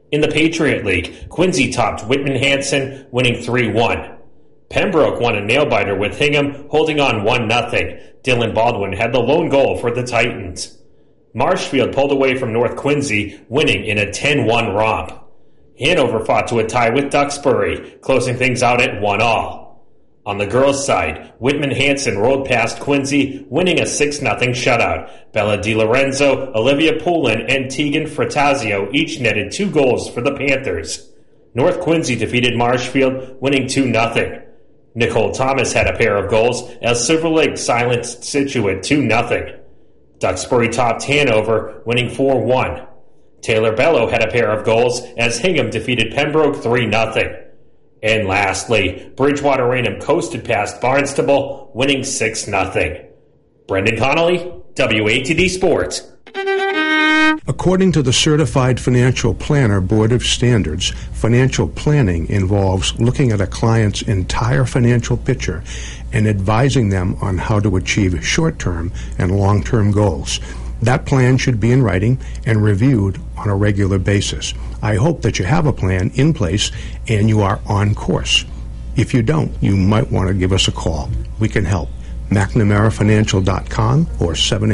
In the Patriot League, Quincy topped Whitman-Hanson, winning 3-1. Pembroke won a nail-biter with Hingham, holding on 1-0. Dylan Baldwin had the lone goal for the Titans. Marshfield pulled away from North Quincy, winning in a 10-1 romp. Hanover fought to a tie with Duxbury, closing things out at 1-1. On the girls' side, Whitman-Hanson rolled past Quincy, winning a 6-0 shutout. Bella DiLorenzo, Olivia Poulin, and Tegan Fratazio each netted 2 goals for the Panthers. North Quincy defeated Marshfield, winning 2-0. Nicole Thomas had a pair of goals as Silver Lake silenced Scituate 2-0. Duxbury topped Hanover, winning 4-1. Taylor Bello had a pair of goals as Hingham defeated Pembroke 3-0. And lastly, Bridgewater Raynham coasted past Barnstable, winning 6-0. Brendan Connolly, WATD Sports. According to the Certified Financial Planner Board of Standards, financial planning involves looking at a client's entire financial picture and advising them on how to achieve short-term and long-term goals. That plan should be in writing and reviewed on a regular basis. I hope that you have a plan in place and you are on course. If you don't, you might want to give us a call. We can help. McNamaraFinancial.com or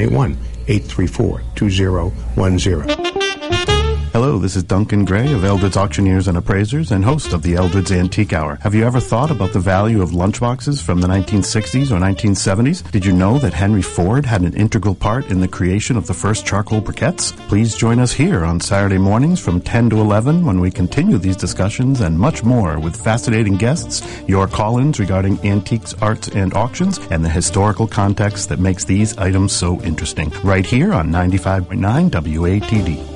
781-834-2010. Hello, this is Duncan Gray of Eldred's Auctioneers and Appraisers and host of the Eldred's Antique Hour. Have you ever thought about the value of lunchboxes from the 1960s or 1970s? Did you know that Henry Ford had an integral part in the creation of the first charcoal briquettes? Please join us here on Saturday mornings from 10 to 11 when we continue these discussions and much more with fascinating guests, your call-ins regarding antiques, arts, and auctions, and the historical context that makes these items so interesting. Right here on 95.9 WATD.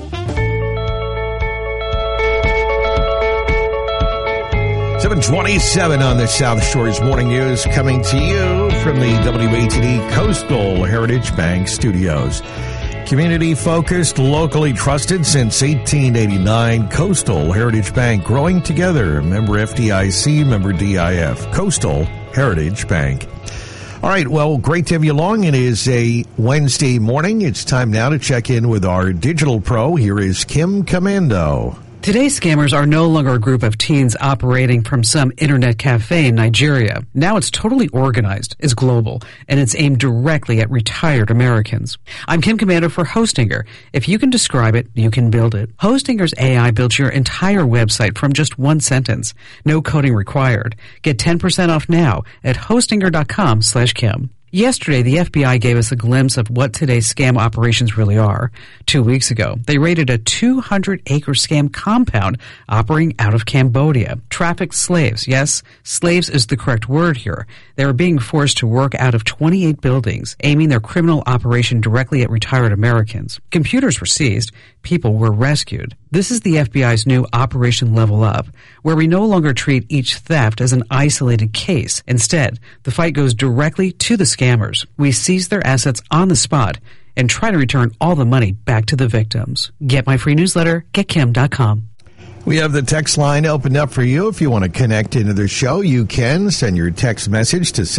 7:27 on the South Shore's Morning News, coming to you from the WATD Coastal Heritage Bank Studios. Community-focused, locally trusted since 1889, Coastal Heritage Bank, growing together. Member FDIC, member DIF. Coastal Heritage Bank. All right, well, great to have you along. It is a Wednesday morning. It's time now to check in with our digital pro. Here is Kim Commando. Today's scammers are no longer a group of teens operating from some internet cafe in Nigeria. Now it's totally organized, is global, and it's aimed directly at retired Americans. I'm Kim Commando for Hostinger. If you can describe it, you can build it. Hostinger's AI builds your entire website from just one sentence. No coding required. Get 10% off now at hostinger.com/Kim. Yesterday, the FBI gave us a glimpse of what today's scam operations really are. 2 weeks ago, they raided a 200-acre scam compound operating out of Cambodia. Trafficked slaves. Yes, slaves is the correct word here. They were being forced to work out of 28 buildings, aiming their criminal operation directly at retired Americans. Computers were seized. People were rescued. This is the FBI's new Operation Level Up, where we no longer treat each theft as an isolated case. Instead, the fight goes directly to the scammers. We seize their assets on the spot and try to return all the money back to the victims. Get my free newsletter, getkim.com. We have the text line opened up for you. If you want to connect into the show, you can send your text message to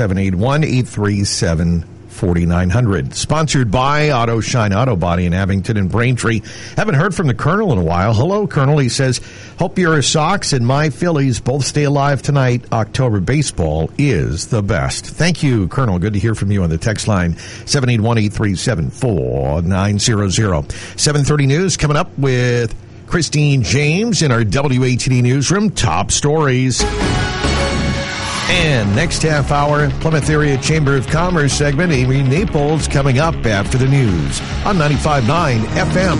781-837-4900. Sponsored by Auto Shine Auto Body in Abington and Braintree. Haven't heard from the Colonel in a while. Hello, Colonel. He says, hope your Sox and my Phillies both stay alive tonight. October baseball is the best. Thank you, Colonel. Good to hear from you on the text line, 781-837-4900. 7:30 news coming up with Christine James in our WATD newsroom. Top stories. And next half hour, Plymouth Area Chamber of Commerce segment, Amy Naples coming up after the news on 95.9 FM.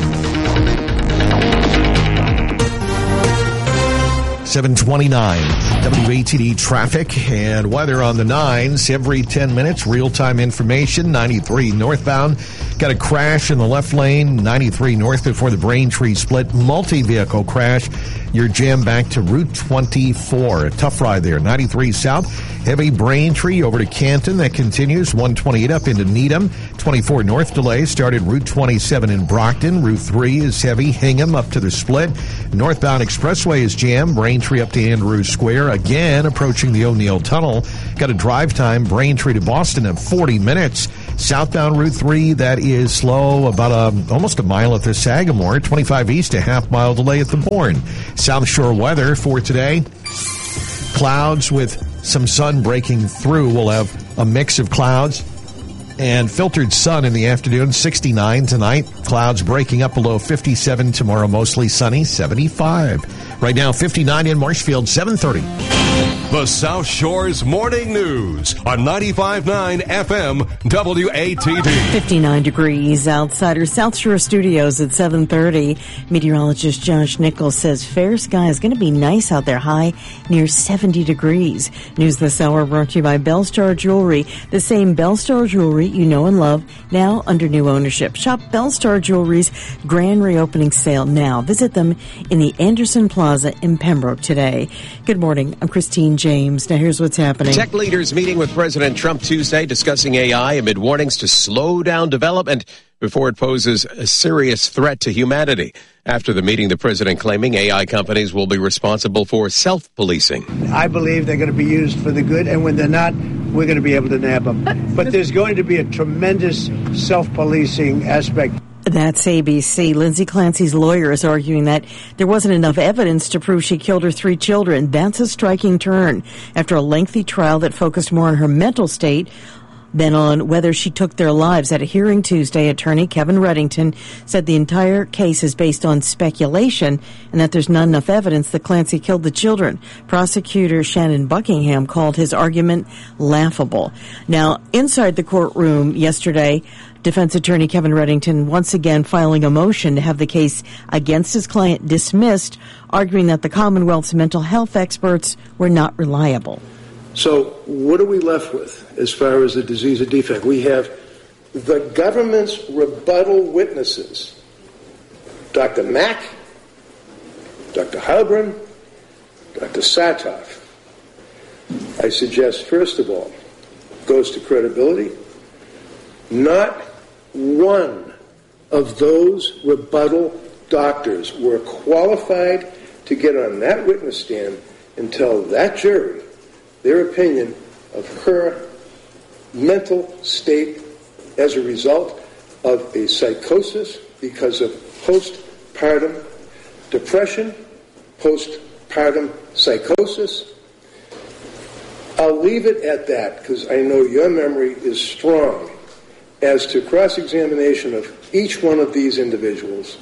7:29 WATD traffic and weather on the 9s. Every 10 minutes, real-time information. 93 northbound. Got a crash in the left lane. 93 north before the Braintree split. Multi-vehicle crash. You're jammed back to Route 24. A tough ride there. 93 south. Heavy Braintree over to Canton. That continues. 128 up into Needham. 24 north delay. Started Route 27 in Brockton. Route 3 is heavy. Hingham up to the split. Northbound expressway is jammed. Braintree up to Andrews Square. Again, approaching the O'Neill Tunnel. Got a drive time. Braintree to Boston of 40 minutes. Southbound Route 3, that is slow, about almost a mile at the Sagamore. 25 east, a half-mile delay at the Bourne. South Shore weather for today. Clouds with some sun breaking through. We'll have a mix of clouds and filtered sun in the afternoon. 69 tonight. Clouds breaking up below 57 tomorrow. Mostly sunny. 75. Right now, 59 in Marshfield. 7:30. The South Shore's Morning News on 95.9 FM WATD. 59 degrees outside our South Shore studios at 7:30. Meteorologist Josh Nichols says fair sky is going to be nice out there, high near 70 degrees. News this hour brought to you by Bellstar Jewelry. The same Bellstar Jewelry you know and love, now under new ownership. Shop Bellstar Jewelry's grand reopening sale now. Visit them in the Anderson Plaza in Pembroke today. Good morning. I'm Christine James. Now here's what's happening. Tech leaders meeting with President Trump Tuesday discussing AI amid warnings to slow down development before it poses a serious threat to humanity. After the meeting, the president claiming AI companies will be responsible for self-policing. I believe they're going to be used for the good, and when they're not, we're going to be able to nab them. But there's going to be a tremendous self-policing aspect. That's ABC. Lindsay Clancy's lawyer is arguing that there wasn't enough evidence to prove she killed her 3 children. That's a striking turn after a lengthy trial that focused more on her mental state than on whether she took their lives. At a hearing Tuesday, attorney Kevin Reddington said the entire case is based on speculation and that there's not enough evidence that Clancy killed the children. Prosecutor Shannon Buckingham called his argument laughable. Now, inside the courtroom yesterday, defense attorney Kevin Reddington once again filing a motion to have the case against his client dismissed, arguing that the Commonwealth's mental health experts were not reliable. So what are we left with as far as the disease or defect? We have the government's rebuttal witnesses, Dr. Mack, Dr. Halbrin, Dr. Satoff. I suggest, first of all, goes to credibility. Not one of those rebuttal doctors were qualified to get on that witness stand and tell that jury their opinion of her mental state as a result of a psychosis because of postpartum depression, postpartum psychosis. I'll leave it at that because I know your memory is strong as to cross-examination of each one of these individuals.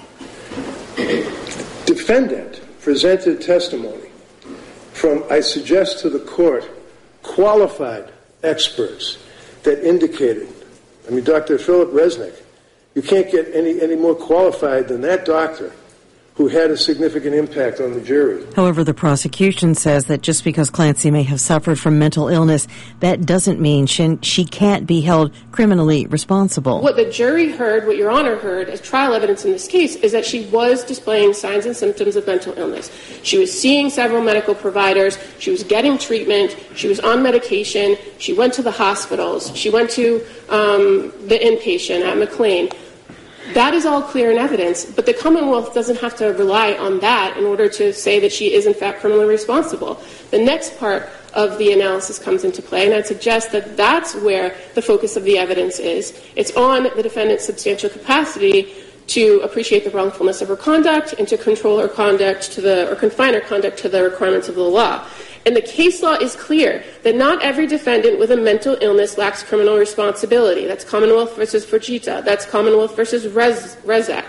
Defendant presented testimony from, I suggest to the court, qualified experts that indicated, Dr. Philip Resnick, you can't get any more qualified than that doctor who had a significant impact on the jury. However, the prosecution says that just because Clancy may have suffered from mental illness, that doesn't mean she can't be held criminally responsible. What the jury heard, what Your Honor heard as trial evidence in this case, is that she was displaying signs and symptoms of mental illness. She was seeing several medical providers. She was getting treatment. She was on medication. She went to the hospitals. She went to the inpatient at McLean. That is all clear in evidence, but the Commonwealth doesn't have to rely on that in order to say that she is, in fact, criminally responsible. The next part of the analysis comes into play, and I'd suggest that that's where the focus of the evidence is. It's on the defendant's substantial capacity to appreciate the wrongfulness of her conduct and to control her conduct or confine her conduct to the requirements of the law. And the case law is clear that not every defendant with a mental illness lacks criminal responsibility. That's Commonwealth versus Fujita. That's Commonwealth versus Rezac.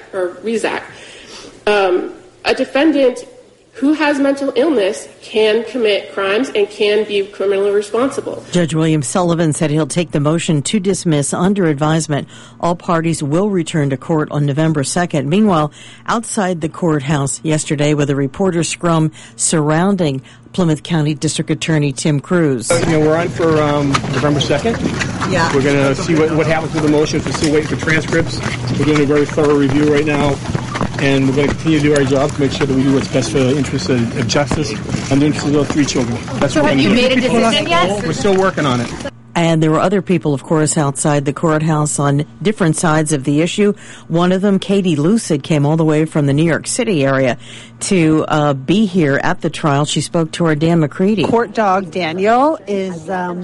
A defendant who has mental illness can commit crimes and can be criminally responsible. Judge William Sullivan said he'll take the motion to dismiss under advisement. All parties will return to court on November 2nd. Meanwhile, outside the courthouse yesterday with a reporter scrum surrounding Plymouth County District Attorney Tim Cruz. We're on for November 2nd. Yeah. We're going to see what happens with the motion. We're still waiting for transcripts. We're doing a very thorough review right now. And we're going to continue to do our job to make sure that we do what's best for the interests of justice and the interests of those 3 children. So have you made a decision yet? We're still working on it. And there were other people, of course, outside the courthouse on different sides of the issue. One of them, Katie Lucid, came all the way from the New York City area to be here at the trial. She spoke to our Dan McCready. Court dog Daniel is,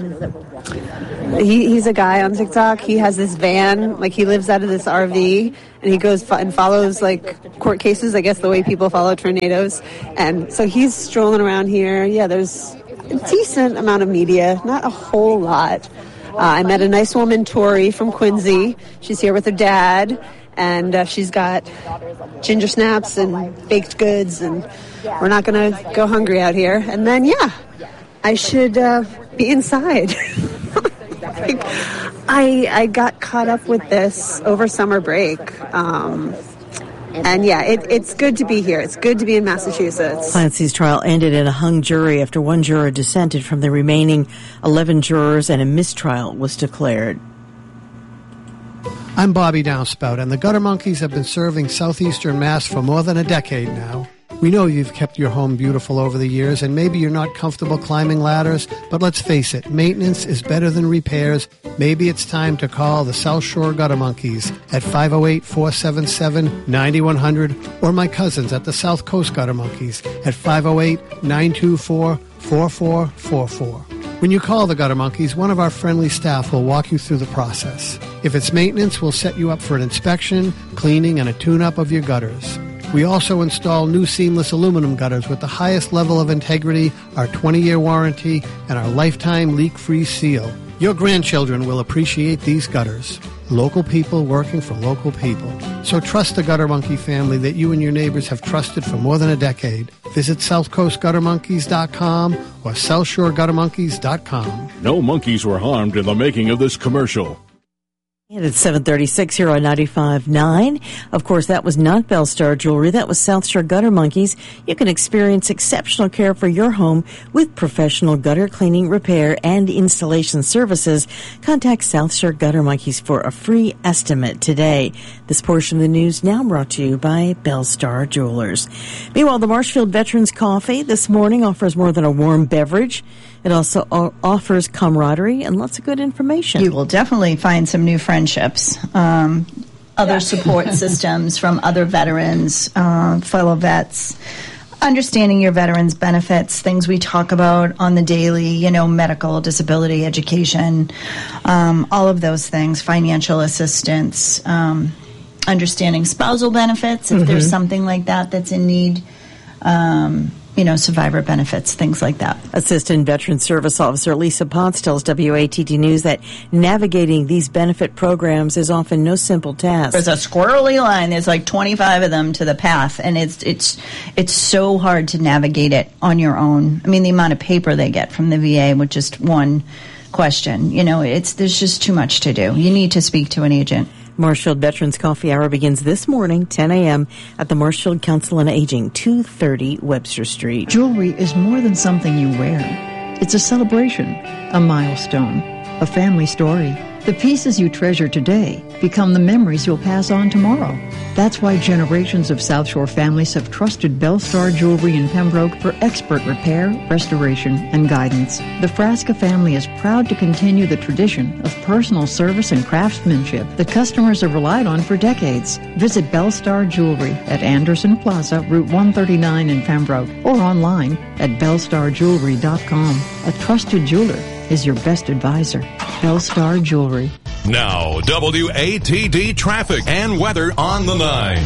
he's a guy on TikTok. He has this van, like he lives out of this RV, and he goes and follows like court cases, I guess the way people follow tornadoes. And so he's strolling around here. Yeah, there's a decent amount of media, not a whole lot. I met a nice woman, Tori, from Quincy. She's here with her dad, and she's got ginger snaps and baked goods, and we're not going to go hungry out here. And then, yeah, I should be inside. I got caught up with this over summer break. And yeah, it's good to be here. It's good to be in Massachusetts. Clancy's trial ended in a hung jury after one juror dissented from the remaining 11 jurors and a mistrial was declared. I'm Bobby Downspout, and the Gutter Monkeys have been serving southeastern Mass for more than a decade now. We know you've kept your home beautiful over the years, and maybe you're not comfortable climbing ladders, but let's face it, maintenance is better than repairs. Maybe it's time to call the South Shore Gutter Monkeys at 508-477-9100, or my cousins at the South Coast Gutter Monkeys at 508-924-4444. When you call the Gutter Monkeys, one of our friendly staff will walk you through the process. If it's maintenance, we'll set you up for an inspection, cleaning, and a tune-up of your gutters. We also install new seamless aluminum gutters with the highest level of integrity, our 20-year warranty, and our lifetime leak-free seal. Your grandchildren will appreciate these gutters. Local people working for local people. So trust the Gutter Monkey family that you and your neighbors have trusted for more than a decade. Visit SouthCoastGutterMonkeys.com or SouthShoreGutterMonkeys.com. No monkeys were harmed in the making of this commercial. And it's 7:36 here on 95.9. Of course, that was not Bellstar Jewelry. That was South Shore Gutter Monkeys. You can experience exceptional care for your home with professional gutter cleaning, repair, and installation services. Contact South Shore Gutter Monkeys for a free estimate today. This portion of the news now brought to you by Bellstar Jewelers. Meanwhile, the Marshfield Veterans Coffee this morning offers more than a warm beverage. It also offers camaraderie and lots of good information. You will definitely find some new friendships, other support systems from other veterans, fellow vets, understanding your veterans' benefits, things we talk about on the daily, medical, disability, education, all of those things, financial assistance, understanding spousal benefits, if there's something like that that's in need, survivor benefits, things like that. Assistant Veteran Service Officer Lisa Potts tells WATD News that navigating these benefit programs is often no simple task. There's a squirrely line. There's like 25 of them to the path, and it's so hard to navigate it on your own. I mean, the amount of paper they get from the VA with just one question, there's just too much to do. You need to speak to an agent. Marshfield Veterans Coffee Hour begins this morning, 10 a.m. at the Marshfield Council on Aging, 230 Webster Street. Jewelry is more than something you wear. It's a celebration, a milestone, a family story. The pieces you treasure today become the memories you'll pass on tomorrow. That's why generations of South Shore families have trusted Bellstar Jewelry in Pembroke for expert repair, restoration, and guidance. The Frasca family is proud to continue the tradition of personal service and craftsmanship that customers have relied on for decades. Visit Bellstar Jewelry at Anderson Plaza, Route 139 in Pembroke, or online at bellstarjewelry.com. A trusted jeweler is your best advisor. Bellstar Jewelry. Now, WATD traffic and weather on the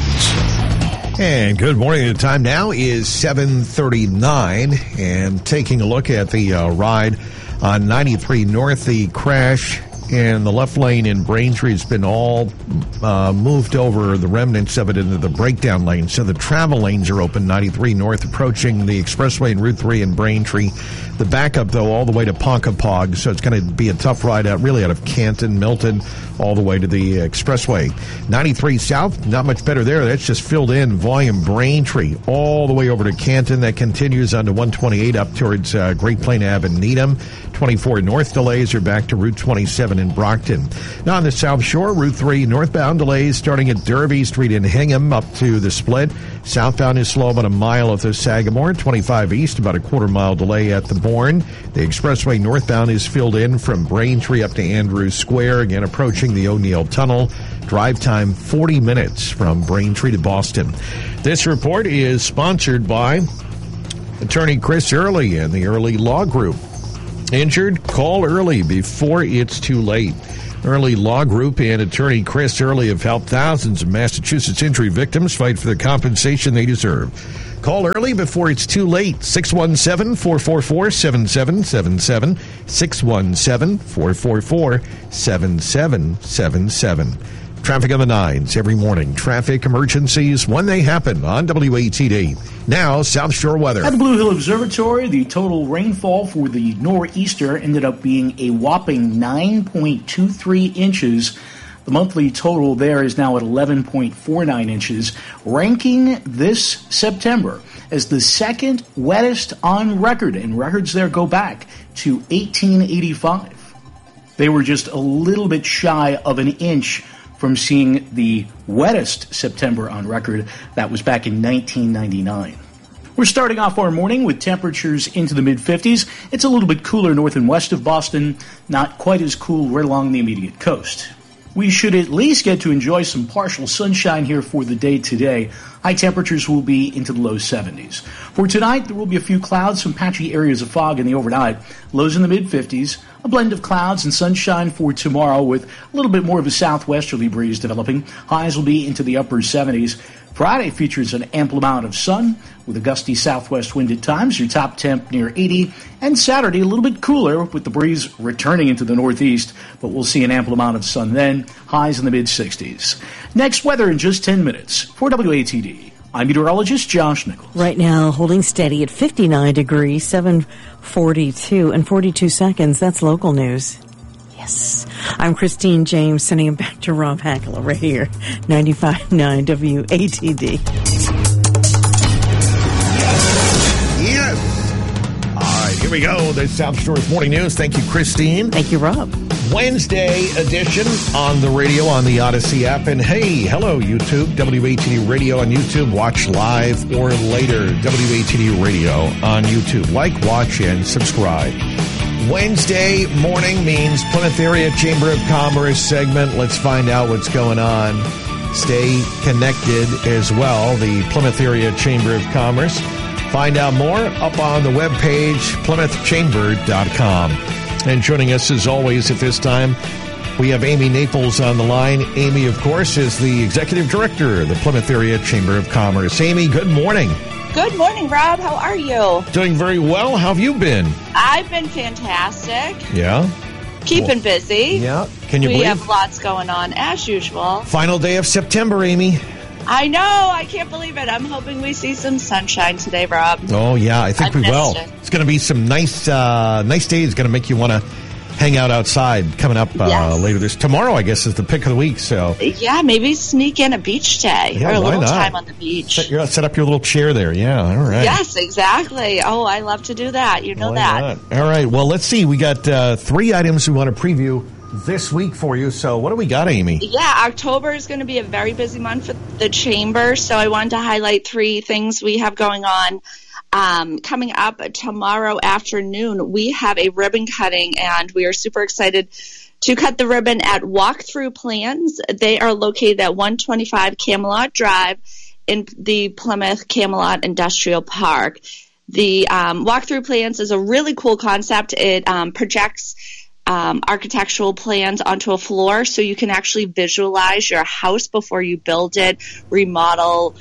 9s. And good morning. The time now is 7:39, and taking a look at the ride on 93 North, the crash in the left lane in Braintree has been all moved over, the remnants of it, into the breakdown lane. So the travel lanes are open, 93 North, approaching the expressway and Route 3 in Braintree. The backup, though, all the way to Ponkapog, so it's going to be a tough ride out, really out of Canton, Milton, all the way to the expressway. 93 South, not much better there. That's just filled in volume. Braintree, all the way over to Canton. That continues on to 128 up towards Great Plain Ave and Needham. 24 North delays are back to Route 27 11 in Brockton. Now on the South Shore, Route 3 northbound delays starting at Derby Street in Hingham up to the split. Southbound is slow about a mile at the Sagamore. 25 east, about a quarter-mile delay at the Bourne. The expressway northbound is filled in from Braintree up to Andrews Square, again approaching the O'Neill Tunnel. Drive time 40 minutes from Braintree to Boston. This report is sponsored by attorney Chris Early and the Early Law Group. Injured? Call Early before it's too late. Early Law Group and attorney Chris Early have helped thousands of Massachusetts injury victims fight for the compensation they deserve. Call Early before it's too late. 617-444-7777. 617-444-7777. Traffic on the 9s every morning. Traffic emergencies when they happen on WATD. Now, South Shore weather. At the Blue Hill Observatory, the total rainfall for the nor'easter ended up being a whopping 9.23 inches. The monthly total there is now at 11.49 inches, ranking this September as the second wettest on record, and records there go back to 1885. They were just a little bit shy of an inch from seeing the wettest September on record. That was back in 1999. We're starting off our morning with temperatures into the mid-50s. It's a little bit cooler north and west of Boston, not quite as cool right along the immediate coast. We should at least get to enjoy some partial sunshine here for the day today. High temperatures will be into the low 70s. For tonight, there will be a few clouds, some patchy areas of fog in the overnight. Lows in the mid-50s. A blend of clouds and sunshine for tomorrow with a little bit more of a southwesterly breeze developing. Highs will be into the upper 70s. Friday features an ample amount of sun with a gusty southwest wind at times, your top temp near 80. And Saturday, a little bit cooler with the breeze returning into the northeast, but we'll see an ample amount of sun then, highs in the mid-60s. Next, weather in just 10 minutes. For WATD, I'm meteorologist Josh Nichols. Right now, holding steady at 59 degrees, 7:42 and 42 seconds. That's local news. Yes. I'm Christine James, sending it back to Rob Hackler right here, 95.9 WATD. Yes. All right, here we go. The South Shore's Morning News. Thank you, Christine. Thank you, Rob. Wednesday edition on the radio, on the Odyssey app. And hey, hello, YouTube. WATD Radio on YouTube. Watch live or later. WATD Radio on YouTube. Like, watch, and subscribe. Wednesday morning means Plymouth Area Chamber of Commerce segment. Let's find out what's going on. Stay connected as well. The Plymouth Area Chamber of Commerce. Find out more up on the webpage, PlymouthChamber.com. And joining us as always at this time, we have Amy Naples on the line. Amy, of course, is the Executive Director of the Plymouth Area Chamber of Commerce. Amy, good morning. Good morning, Rob. How are you? Doing very well. How have you been? I've been fantastic. Yeah? Keeping busy. Yeah. Can you believe? We have lots going on, as usual. Final day of September, Amy. I know. I can't believe it. I'm hoping we see some sunshine today, Rob. Oh, yeah. I think we will. It's going to be some nice days. Going to make you want to hang out outside coming up later this. Tomorrow, I guess, is the pick of the week. So yeah, maybe sneak in a beach day or a little time on the beach. Set up your little chair there. Yeah, all right. Yes, exactly. Oh, I love to do that. You know why that. Not? All right. Well, let's see. We got 3 items we want to preview this week for you. So what do we got, Amy? Yeah, October is going to be a very busy month for the Chamber. So I wanted to highlight 3 things we have going on. Coming up tomorrow afternoon, we have a ribbon cutting, and we are super excited to cut the ribbon at Walkthrough Plans. They are located at 125 Camelot Drive in the Plymouth Camelot Industrial Park. The Walkthrough Plans is a really cool concept. It projects architectural plans onto a floor, so you can actually visualize your house before you build it, remodel.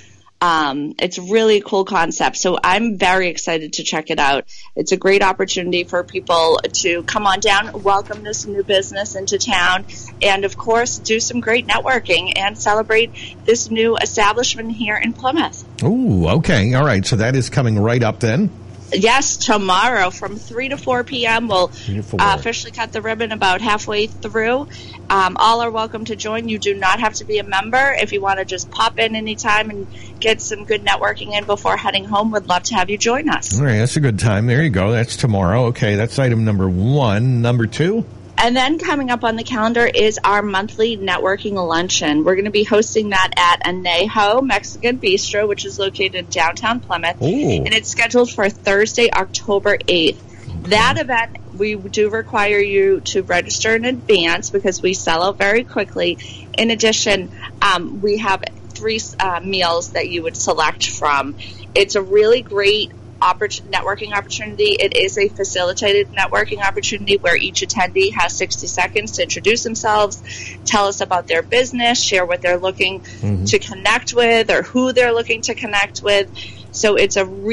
It's really a cool concept, so I'm very excited to check it out. It's a great opportunity for people to come on down, welcome this new business into town, and, of course, do some great networking and celebrate this new establishment here in Plymouth. Ooh, okay. All right, so that is coming right up then. Yes, tomorrow from 3 to 4 p.m. We'll officially cut the ribbon about halfway through. All are welcome to join. You do not have to be a member. If you want to just pop in anytime and get some good networking in before heading home, we'd love to have you join us. All right, that's a good time. There you go. That's tomorrow. Okay, that's item number 1. Number 2? And then coming up on the calendar is our monthly networking luncheon. We're going to be hosting that at Anejo Mexican Bistro, which is located in downtown Plymouth. Ooh. And it's scheduled for Thursday, October 8th. That event, we do require you to register in advance because we sell out very quickly. In addition, we have 3 meals that you would select from. It's a really great networking opportunity. It is a facilitated networking opportunity where each attendee has 60 seconds to introduce themselves, tell us about their business, share what they're looking to connect with or who they're looking to connect with. So it's a